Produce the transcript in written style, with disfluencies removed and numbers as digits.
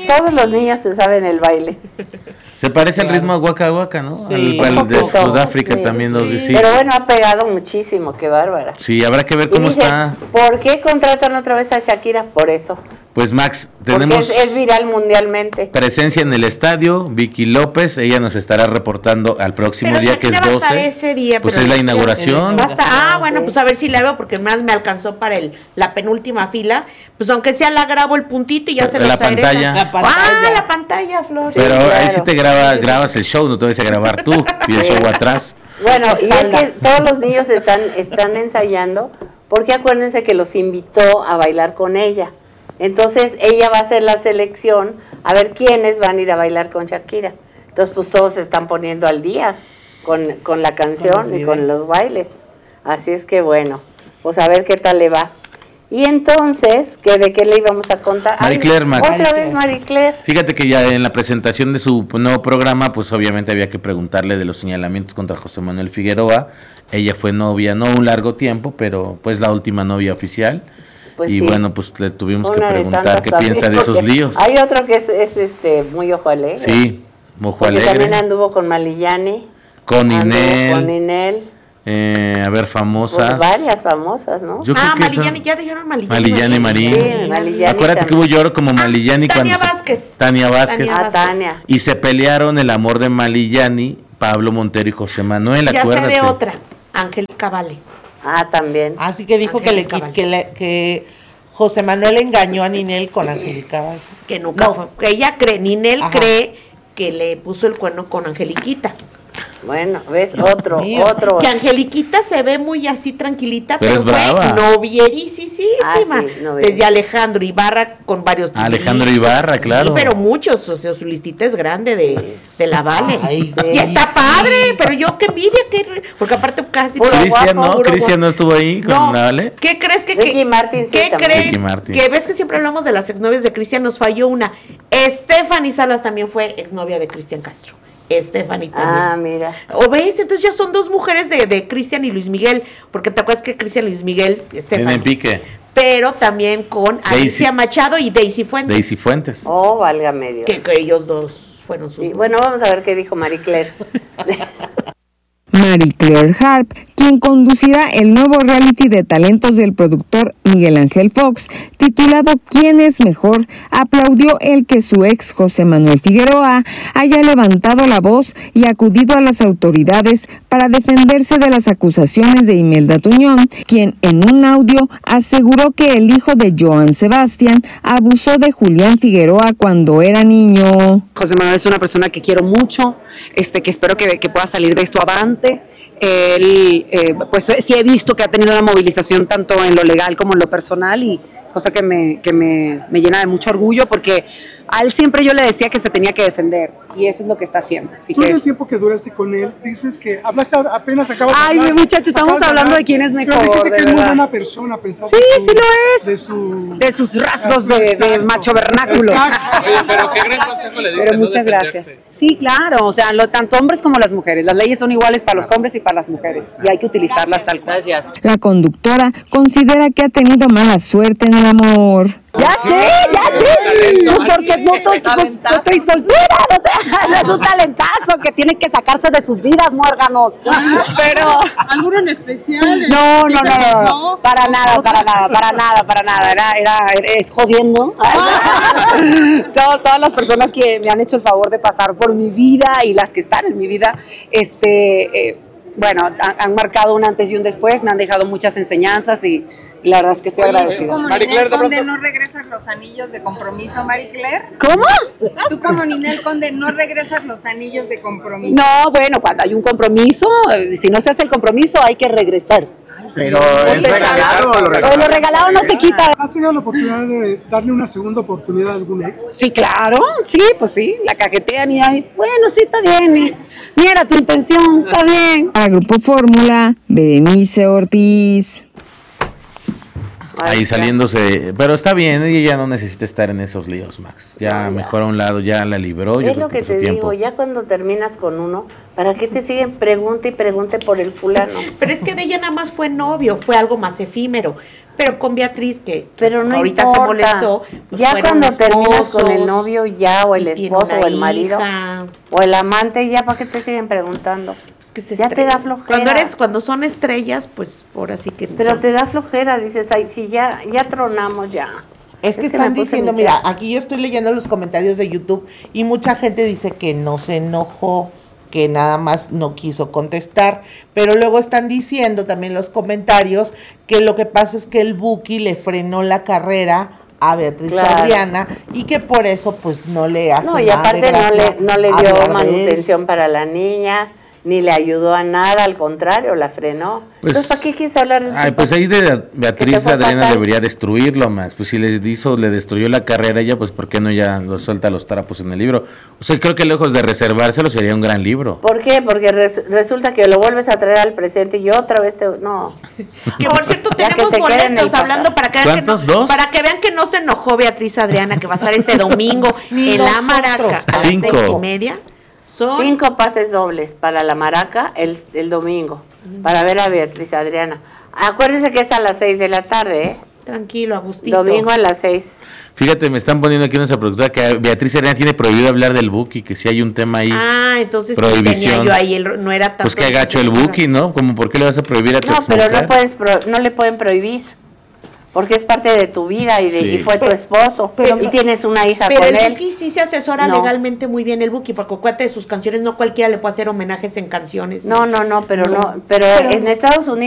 Todos los niños se saben el baile. Se parece al ritmo a Waka Waka, ¿no? Sí, al de Sudáfrica también nos dice. Pero bueno, ha pegado muchísimo, qué bárbara. Sí, habrá que ver cómo está. ¿Por qué contratan otra vez a Shakira? Por eso. Pues Max, tenemos es viral mundialmente. Presencia en el estadio, Vicky López, ella nos estará reportando al próximo día, que es 12. Ese día, pues es la inauguración. Bueno, pues a ver si la veo, porque más me alcanzó para la penúltima fila. Pues aunque sea la grabo el puntito y ya se los aire. La pantalla. La pantalla, Flor. Pero Sí, claro. ahí sí te grabas el show, no te vas a grabar tú, y el show atrás. Bueno, y es que todos los niños están ensayando, porque acuérdense que los invitó a bailar con ella. Entonces ella va a hacer la selección a ver quiénes van a ir a bailar con Shakira. Entonces pues todos se están poniendo al día con la canción y con los bailes. Así es que bueno, pues a ver qué tal le va. Y entonces, ¿de qué le íbamos a contar? Marie Claire, Max. Otra vez Marie Claire. Fíjate que ya en la presentación de su nuevo programa, pues obviamente había que preguntarle de los señalamientos contra José Manuel Figueroa. Ella fue novia, no un largo tiempo, pero pues la última novia oficial. Pues y sí. bueno, pues le tuvimos Una que de preguntar tantas qué también, piensa de esos porque líos. Hay otro que es muy ojo alegre. Sí, Mojo Porque Alegre. también anduvo con Malillani. Con Anduvo con Ninel. Ninel. A ver, famosas. Pues varias famosas, ¿no? Yo creo que Malillani, ya dijeron Malillani Marín. Sí, Malillani Acuérdate que también. hubo lloro como Malillani Tania cuando Vázquez. Tania Vázquez. A Tania. Y se pelearon el amor de Malillani, Pablo Montero y José Manuel, Ya sé acuérdate. de otra, Angélica Vale. También. Así que dijo Angélica Vale. que José Manuel engañó a Ninel con Angélica Vale. Que nunca fue. Que ella cree, Ninel Ajá. cree que le puso el cuerno con Angeliquita. Bueno, ¿ves? Dios Otro. Que Angeliquita se ve muy así tranquilita, Pero pero, es fue brava. novierísima. Sí, novierísima. Desde Alejandro Ibarra con varios Alejandro niños. Ibarra, claro. Sí, pero muchos, o sea, su listita es grande de la Vale. Ay, Y está padre, pero yo qué envidia, porque aparte casi Puro todo Cristian, guapo, ¿no? puro Cristian no estuvo ahí con No, la Vale. ¿qué crees que Ricky Martin sí, ¿qué también. creen? Ricky Martin. Que ves que siempre hablamos de las exnovias de Cristian, nos falló una. Stephanie Salas también fue exnovia de Cristian Castro. Stephanie también. Mira. ¿O ves? Entonces ya son dos mujeres de Cristian y Luis Miguel, porque te acuerdas que Cristian y Luis Miguel, Tienen Stephanie, pique. pero también con Alicia Machado y Daisy Fuentes. Daisy Fuentes. Oh, válgame Dios. Que ellos dos fueron sus... Sí, bueno, vamos a ver qué dijo Marie Claire. Marie Claire Harp, quien conducirá el nuevo reality de talentos del productor Miguel Ángel Fox, titulado ¿Quién es mejor?, aplaudió el que su ex José Manuel Figueroa haya levantado la voz y acudido a las autoridades para defenderse de las acusaciones de Imelda Tuñón, quien en un audio aseguró que el hijo de Joan Sebastián abusó de Julián Figueroa cuando era niño. José Manuel es una persona que quiero mucho, que espero que pueda salir de esto avante. Él, pues sí he visto que ha tenido una movilización tanto en lo legal como en lo personal, y cosa que me llena de mucho orgullo, porque a él siempre yo le decía que se tenía que defender, y eso es lo que está haciendo. Así Tú que... en el tiempo que duraste con él, dices que hablaste apenas, acabas Ay, de hablar. mi muchacho, estamos hablando de quién es mejor. Pero dijiste de que es muy verdad. buena persona, a pesar Sí, de su, sí lo es. de De sus rasgos de Exacto. macho vernáculo. Exacto. Oye, pero qué gran consejo le diste. Pero muchas gracias. Sí, claro, o sea, tanto hombres como las mujeres. Las leyes son iguales para los hombres y para las mujeres, y hay que utilizarlas tal cual. Gracias. La conductora considera que ha tenido mala suerte en el amor. Ya sé. Pues porque no estoy soltera. Es un talentazo que tienen que sacarse de sus vidas, muérganos. Pero... ¿Alguno en especial? No. Para nada. Es jodiendo. Todas las personas que me han hecho el favor de pasar por mi vida y las que están en mi vida, bueno, han marcado un antes y un después, me han dejado muchas enseñanzas, y la verdad es que estoy agradecida. ¿Tú como Marie Claire, Ninel de Conde pronto- no regresas los anillos de compromiso, Marie Claire? ¿Cómo? ¿Tú como Ninel Conde no regresas los anillos de compromiso? No, bueno, cuando hay un compromiso, si no se hace el compromiso hay que regresar. Pero es regalado o lo Pues lo regalado no se quita. ¿Has tenido la oportunidad de darle una segunda oportunidad a algún ex? Sí, claro, sí, pues sí, la cajetean y ahí, bueno, sí, está bien, ni era tu intención, está bien. Para Grupo Fórmula, Berenice Ortiz. Ahí saliéndose, pero está bien, ella ya no necesita estar en esos líos, Max. Ya mejor a un lado, ya la libró. Yo Es creo lo que por su te tiempo. digo, ya cuando terminas con uno, ¿para qué te siguen pregunte y pregunte por el fulano? Pero es que de ella nada más fue novio, fue algo más efímero. Pero con Beatriz, que Pero no ahorita importa. se molestó. pues Ya fueron cuando terminas con el esposos, novio ya, o el y tiene esposo, una o el marido, hija. o el amante, ya, ¿para qué te siguen preguntando? Es que se Ya te da flojera. Cuando son estrellas, pues ahora sí que Pero son- te da flojera, dices, ay, si ya tronamos ya. Es que Es que me están puse diciendo, mi mira, chat. aquí yo estoy leyendo los comentarios de YouTube y mucha gente dice que no se enojó, que nada más no quiso contestar, pero luego están diciendo también los comentarios que lo que pasa es que el Buki le frenó la carrera a Beatriz Claro. Adriana y que por eso pues no le hace No, y nada de aparte gracia no le dio hablar de él. manutención para la niña, ni le ayudó a nada, al contrario, la frenó. Pues, Entonces, ¿para qué quieres hablar de Ay, tipo? pues ahí de Que te Beatriz fue Adriana fatal. debería destruirlo, Max. Pues si le destruyó la carrera ella, pues ¿por qué no ya lo suelta los trapos en el libro? O sea, creo que lejos de reservárselo sería un gran libro. ¿Por qué? Porque resulta que lo vuelves a traer al presente y otra vez te... No. Que por cierto Ya que tenemos se quede en el boletos pasado. hablando para que vean que ¿Cuántos? no, ¿Dos? para que vean que no se enojó Beatriz Adriana, que va a estar este domingo Ni en la nosotros. Maraca a las 5. 6:30. Son 5 pases dobles para la Maraca el domingo, para ver a Beatriz Adriana. Acuérdense que es a las 6 de la tarde, ¿eh? tranquilo, Agustito. Domingo a las 6. Fíjate, me están poniendo aquí nuestra productora que Beatriz Adriana tiene prohibido hablar del Buki, que si hay un tema ahí. Ah, entonces sí Prohibición. tenía yo ahí, no era tanto. Pues que gacho el Buki, ¿no? Como ¿por qué le vas a prohibir a tu No, pero exmujer? no le pueden prohibir, porque es parte de tu vida y Sí. fue tu esposo, pero- y tienes una hija Pero con el él. Buki sí se asesora No. legalmente muy bien el Buki, porque acuérdate de sus canciones, no cualquiera le puede hacer homenajes en canciones. No, pero No. pero en Estados Unidos